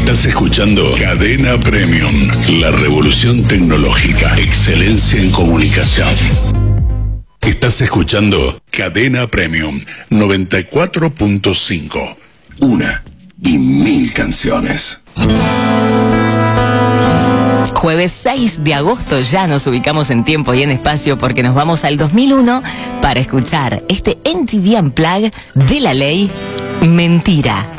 Estás escuchando Cadena Premium, la revolución tecnológica, excelencia en comunicación. Estás escuchando Cadena Premium 94.5. Una y mil canciones. Jueves 6 de agosto ya nos ubicamos en tiempo y en espacio porque nos vamos al 2001 para escuchar este MTV Unplugged de La Ley, Mentira.